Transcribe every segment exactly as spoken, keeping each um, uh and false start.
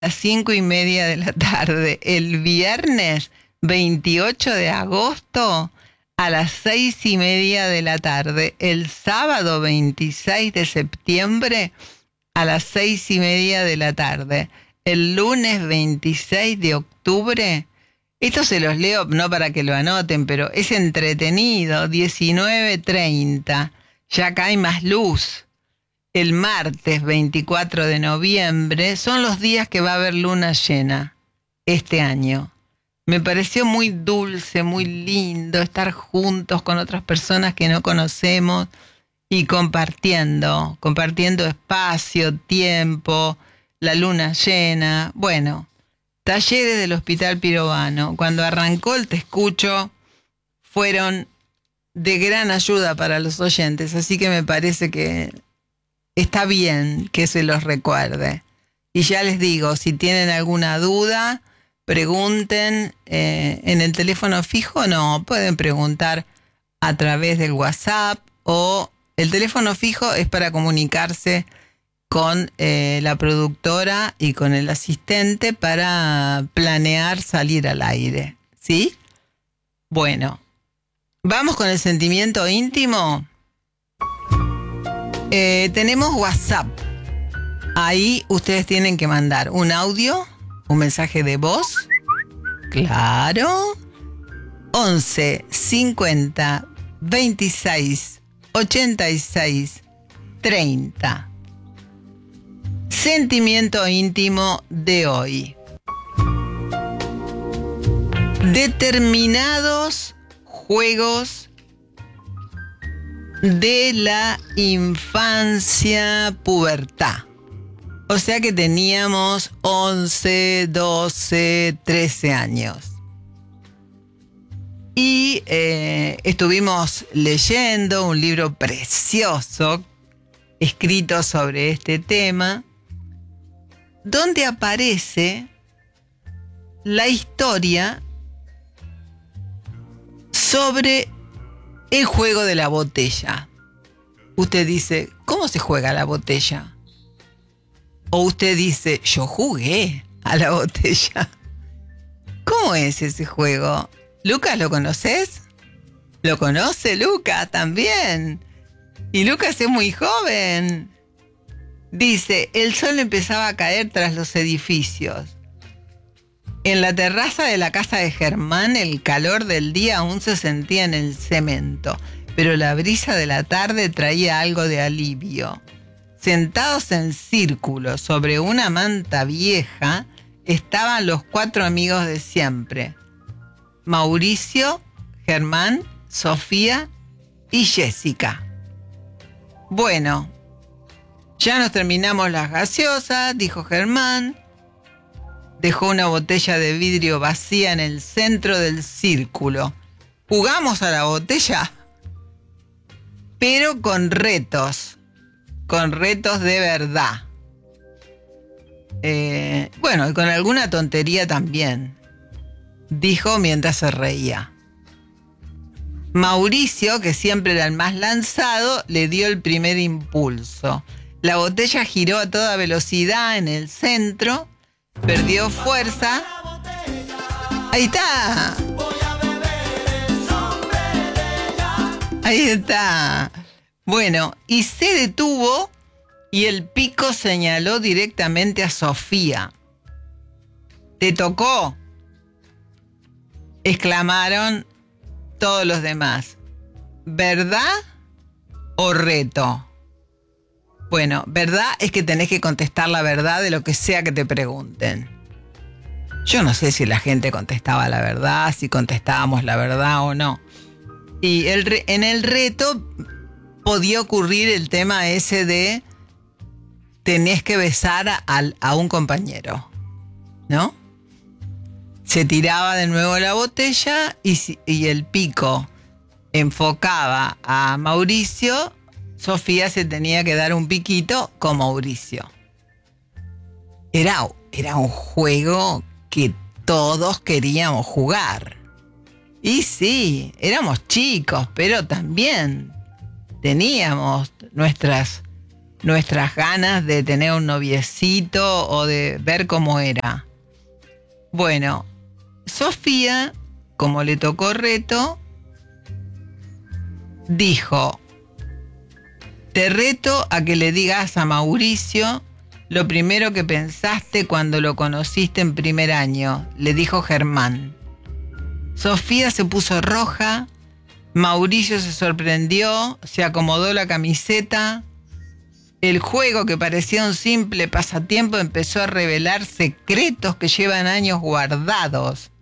las cinco y media de la tarde. El viernes veintiocho de agosto a las seis y media de la tarde. El sábado veintiséis de septiembre a las seis y media de la tarde. El lunes veintiséis de octubre, esto se los leo no para que lo anoten, pero es entretenido, diecinueve treinta, ya acá hay más luz. El martes veinticuatro de noviembre son los días que va a haber luna llena este año. Me pareció muy dulce, muy lindo estar juntos con otras personas que no conocemos y compartiendo, compartiendo espacio, tiempo, la luna llena. Bueno, talleres del Hospital Pirovano. Cuando arrancó el Te Escucho, fueron de gran ayuda para los oyentes, así que me parece que está bien que se los recuerde. Y ya les digo, si tienen alguna duda, pregunten eh, en el teléfono fijo, no, pueden preguntar a través del WhatsApp, o el teléfono fijo es para comunicarse con eh, la productora y con el asistente para planear salir al aire, ¿sí? Bueno, vamos con el sentimiento íntimo. Eh, tenemos WhatsApp. Ahí ustedes tienen que mandar un audio, un mensaje de voz. Claro. once cincuenta veintiséis ochenta y seis treinta. Sentimiento íntimo de hoy. Determinados juegos de la infancia, pubertad. O sea que teníamos once, doce, trece años. Y eh, estuvimos leyendo un libro precioso escrito sobre este tema, donde aparece la historia sobre el juego de la botella. Usted dice, ¿cómo se juega la botella? O usted dice, yo jugué a la botella. ¿Cómo es ese juego? Lucas, ¿lo conoces? ¿Lo conoce Lucas también? Y Lucas es muy joven. Dice, el sol empezaba a caer tras los edificios. En la terraza de la casa de Germán, el calor del día aún se sentía en el cemento, pero la brisa de la tarde traía algo de alivio. Sentados en círculo sobre una manta vieja, estaban los cuatro amigos de siempre: Mauricio, Germán, Sofía y Jessica. Bueno, ya nos terminamos las gaseosas, dijo Germán. Dejó una botella de vidrio vacía en el centro del círculo. ¿Jugamos a la botella? Pero con retos. Con retos de verdad. Eh, bueno, y con alguna tontería también, dijo mientras se reía. Mauricio, que siempre era el más lanzado, le dio el primer impulso. La botella giró a toda velocidad en el centro. Perdió fuerza. Ahí está. Ahí está. Bueno, y se detuvo y el pico señaló directamente a Sofía. ¿Te tocó?, exclamaron todos los demás. ¿Verdad o reto? Bueno, verdad es que tenés que contestar la verdad de lo que sea que te pregunten. Yo no sé si la gente contestaba la verdad, si contestábamos la verdad o no. Y el re- en el reto podía ocurrir el tema ese de tenés que besar a, a un compañero, ¿no? Se tiraba de nuevo la botella y, y el pico enfocaba a Mauricio. Sofía se tenía que dar un piquito con Mauricio. Era, era un juego que todos queríamos jugar. Y sí, éramos chicos, pero también teníamos nuestras nuestras ganas de tener un noviecito o de ver cómo era. Bueno, Sofía, como le tocó reto, dijo: te reto a que le digas a Mauricio lo primero que pensaste cuando lo conociste en primer año, le dijo Germán. Sofía se puso roja, Mauricio se sorprendió, se acomodó la camiseta. El juego, que parecía un simple pasatiempo, empezó a revelar secretos que llevan años guardados.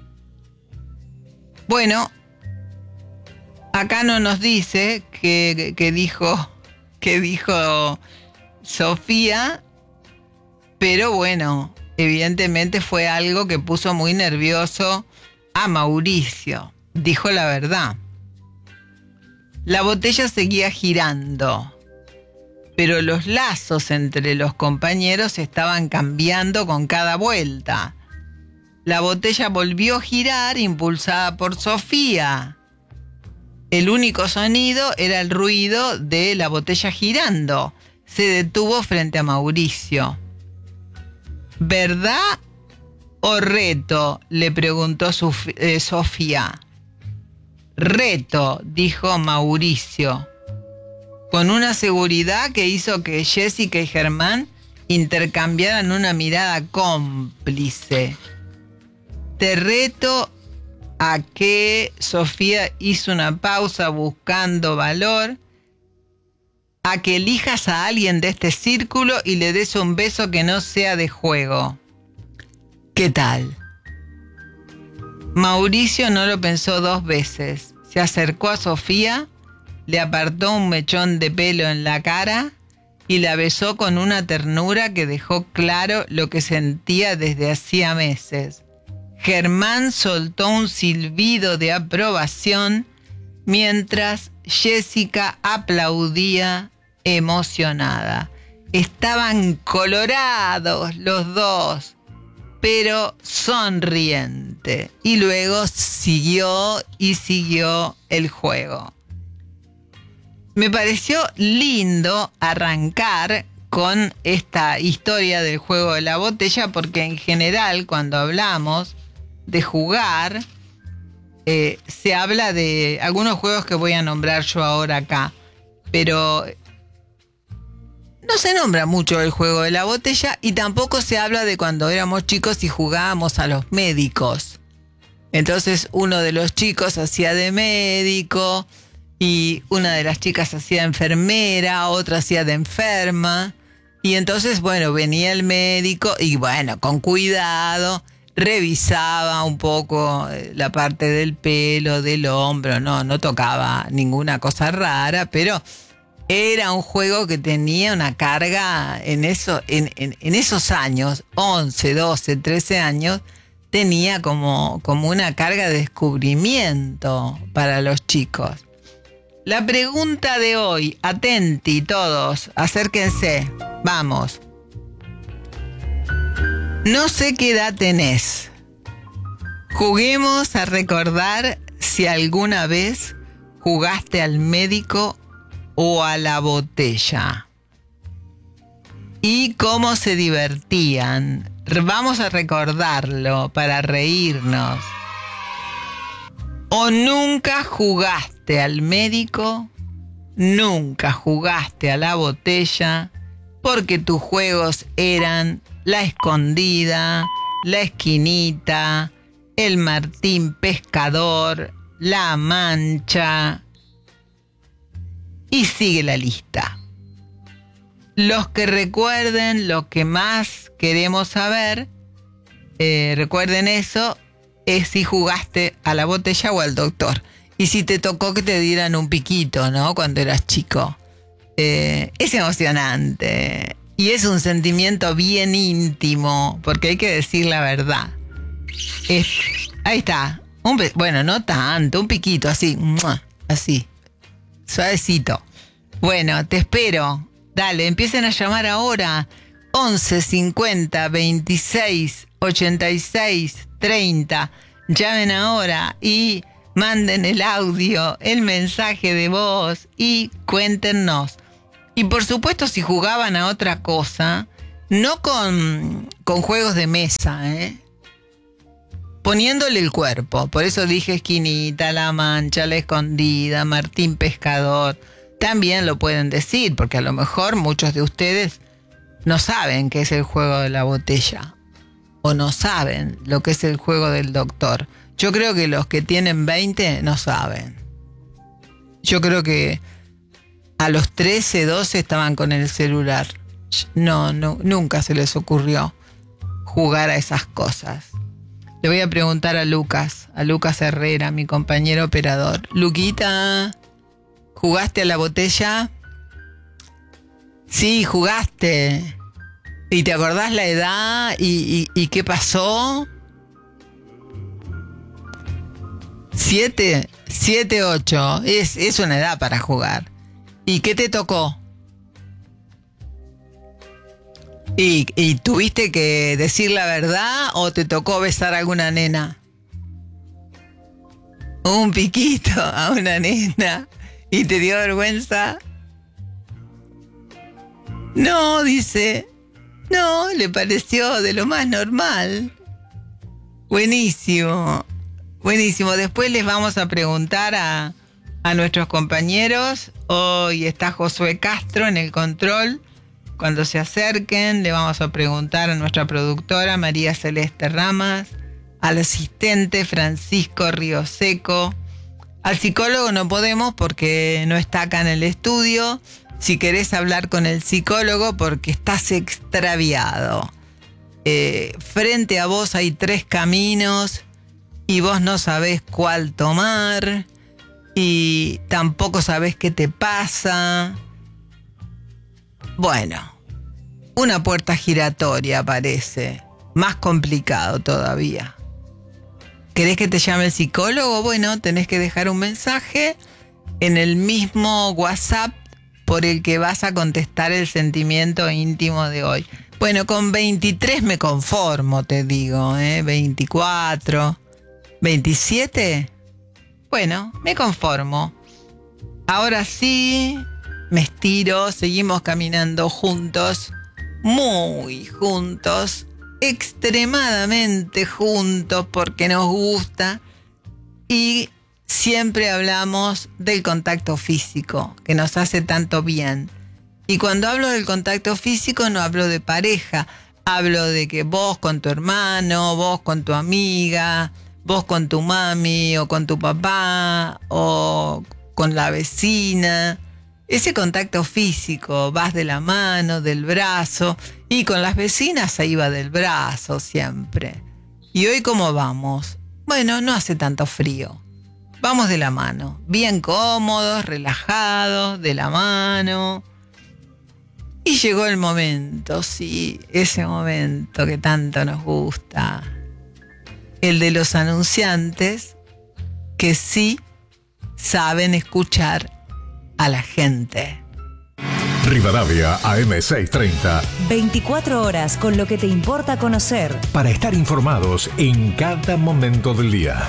Bueno, acá no nos dice qué que dijo, que dijo Sofía, pero bueno, evidentemente fue algo que puso muy nervioso a Mauricio. Dijo la verdad. La botella seguía girando, pero los lazos entre los compañeros estaban cambiando con cada vuelta. La botella volvió a girar, impulsada por Sofía. El único sonido era el ruido de la botella girando. Se detuvo frente a Mauricio. ¿Verdad o reto?, le preguntó Sof- eh, Sofía. Reto, dijo Mauricio, con una seguridad que hizo que Jessica y Germán intercambiaran una mirada cómplice. Te reto a que... Sofía hizo una pausa buscando valor. A que elijas a alguien de este círculo y le des un beso que no sea de juego. ¿Qué tal? Mauricio no lo pensó dos veces. Se acercó a Sofía, le apartó un mechón de pelo en la cara y la besó con una ternura que dejó claro lo que sentía desde hacía meses. Germán soltó un silbido de aprobación mientras Jessica aplaudía emocionada. Estaban colorados los dos, pero sonriente. Y luego siguió y siguió el juego. Me pareció lindo arrancar con esta historia del juego de la botella, porque en general cuando hablamos de jugar, eh, se habla de algunos juegos que voy a nombrar yo ahora acá, pero no se nombra mucho el juego de la botella y tampoco se habla de cuando éramos chicos y jugábamos a los médicos. Entonces uno de los chicos hacía de médico y una de las chicas hacía de enfermera, otra hacía de enferma. Y entonces, bueno, venía el médico y bueno, con cuidado, revisaba un poco la parte del pelo, del hombro, no, no tocaba ninguna cosa rara, pero era un juego que tenía una carga en, eso, en, en, en esos años, once, doce, trece años, tenía como, como una carga de descubrimiento para los chicos. La pregunta de hoy, atenti todos, acérquense, vamos. No sé qué edad tenés. Juguemos a recordar si alguna vez jugaste al médico o a la botella. Y cómo se divertían. Vamos a recordarlo para reírnos. O nunca jugaste al médico, nunca jugaste a la botella, porque tus juegos eran la escondida, la esquinita, el Martín Pescador, la mancha, y sigue la lista. Los que recuerden lo que más queremos saber, eh, recuerden eso, es si jugaste a la botella o al doctor. Y si te tocó que te dieran un piquito, ¿no? Cuando eras chico. Eh, es emocionante. Y es un sentimiento bien íntimo, porque hay que decir la verdad. Es, ahí está. Un, bueno, no tanto, un piquito, así. ¡Mua! Así. Suavecito. Bueno, te espero. Dale, empiecen a llamar ahora. once cincuenta veintiséis ochenta y seis treinta. Llamen ahora y manden el audio, el mensaje de voz y cuéntenos Y por supuesto, si jugaban a otra cosa, no con, con juegos de mesa, ¿eh? Poniéndole el cuerpo. Por eso dije Esquinita, La Mancha, La Escondida, Martín Pescador. También lo pueden decir, porque a lo mejor muchos de ustedes no saben qué es el juego de la botella. O no saben lo que es el juego del doctor. Yo creo que los que tienen veinte no saben. Yo creo que a los trece, doce estaban con el celular. No, no, nunca se les ocurrió jugar a esas cosas. Le voy a preguntar a Lucas, a Lucas Herrera, mi compañero operador. Luquita, ¿jugaste a la botella? Sí, jugaste. ¿Y te acordás la edad y, y, y qué pasó? Siete, siete, ocho. Es, es una edad para jugar. ¿Y qué te tocó? ¿Y, ¿Y tuviste que decir la verdad o te tocó besar a alguna nena? Un piquito a una nena. ¿Y te dio vergüenza? No, dice. No, le pareció de lo más normal. Buenísimo. Buenísimo. Después les vamos a preguntar a, a nuestros compañeros. Hoy está Josué Castro en el control. Cuando se acerquen, le vamos a preguntar a nuestra productora María Celeste Ramas, al asistente Francisco Ríoseco. Al psicólogo no podemos porque no está acá en el estudio. Si querés hablar con el psicólogo porque estás extraviado. Eh, frente a vos hay tres caminos y vos no sabés cuál tomar y tampoco sabés qué te pasa. Bueno, una puerta giratoria parece, más complicado todavía. ¿Querés que te llame el psicólogo? Bueno, tenés que dejar un mensaje en el mismo WhatsApp por el que vas a contestar el sentimiento íntimo de hoy. Bueno, con veintitrés me conformo, te digo, ¿eh? veinticuatro, veintisiete, bueno, me conformo. Ahora sí, me estiro, seguimos caminando juntos, muy juntos, extremadamente juntos porque nos gusta y siempre hablamos del contacto físico, que nos hace tanto bien. Y cuando hablo del contacto físico no hablo de pareja, hablo de que vos con tu hermano, vos con tu amiga, vos con tu mami o con tu papá o con la vecina. Ese contacto físico, vas de la mano, del brazo, y con las vecinas se iba del brazo siempre. ¿Y hoy cómo vamos? Bueno, no hace tanto frío. Vamos de la mano, bien cómodos, relajados, de la mano. Y llegó el momento, sí, ese momento que tanto nos gusta. El de los anunciantes que sí saben escuchar a la gente. Rivadavia A M seiscientos treinta. veinticuatro horas con lo que te importa conocer. Para estar informados en cada momento del día.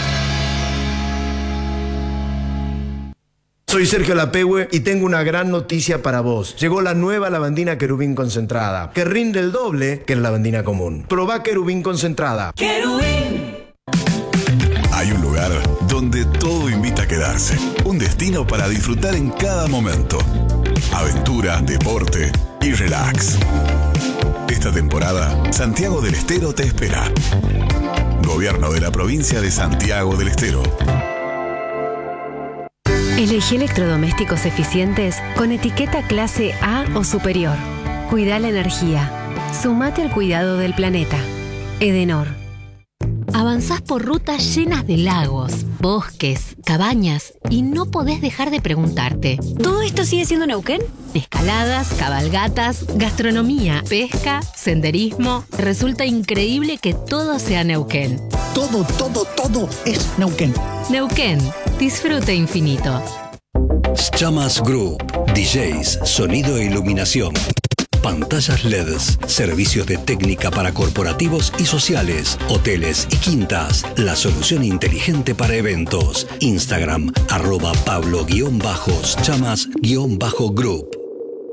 Soy Sergio Lapehue y tengo una gran noticia para vos. Llegó la nueva lavandina Querubín concentrada, que rinde el doble que la lavandina común. Probá Querubín concentrada. ¡Querubín! Hay un lugar donde todo invita a quedarse. Un destino para disfrutar en cada momento. Aventura, deporte y relax. Esta temporada, Santiago del Estero te espera. Gobierno de la provincia de Santiago del Estero. Elegí electrodomésticos eficientes con etiqueta clase A o superior. Cuida la energía. Sumate al cuidado del planeta. Edenor. Avanzás por rutas llenas de lagos, bosques, cabañas y no podés dejar de preguntarte: ¿todo esto sigue siendo Neuquén? Escaladas, cabalgatas, gastronomía, pesca, senderismo. Resulta increíble que todo sea Neuquén. Todo, todo, todo es Neuquén. Neuquén. Disfrute infinito. Chamas Group. D Js, sonido e iluminación. Pantallas L E Ds, servicios de técnica para corporativos y sociales, hoteles y quintas. La solución inteligente para eventos. Instagram, arroba Pablo-Chamas-Group.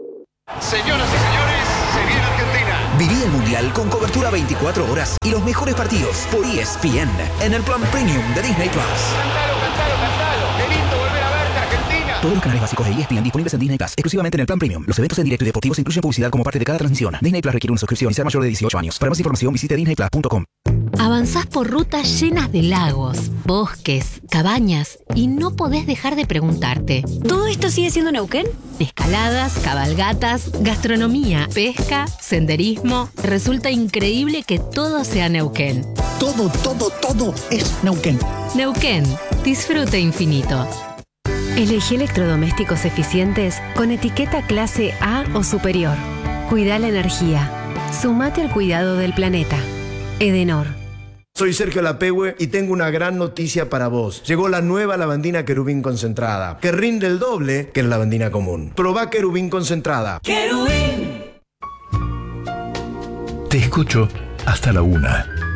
Señoras y señores, se viene Argentina. Viví el Mundial con cobertura veinticuatro horas y los mejores partidos por E S P N en el plan premium de Disney Plus. Cantalo, cantalo, cantalo. Qué lindo volver a verte, Argentina. Todos los canales básicos de E S P N disponibles en Disney Plus, exclusivamente en el plan premium. Los eventos en directo y deportivos incluyen publicidad como parte de cada transmisión. Disney Plus requiere una suscripción y ser mayor de dieciocho años. Para más información visite disney plus punto com. Avanzás por rutas llenas de lagos, bosques, cabañas y no podés dejar de preguntarte: ¿todo esto sigue siendo Neuquén? Escaladas, cabalgatas, gastronomía, pesca, senderismo. Resulta increíble que todo sea Neuquén. Todo, todo, todo es Neuquén. Neuquén, disfrute infinito. Elegí electrodomésticos eficientes con etiqueta clase A o superior. Cuida la energía. Sumate al cuidado del planeta. Edenor. Soy Sergio Lapehue y tengo una gran noticia para vos. Llegó la nueva lavandina Querubín concentrada, que rinde el doble que la lavandina común. Probá Querubín concentrada. ¡Querubín! Te escucho hasta la una.